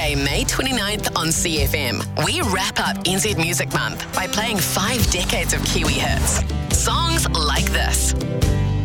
Friday, May 29th on CFM, we wrap up NZ Music Month by playing 5 decades of Kiwi hits. Songs like this.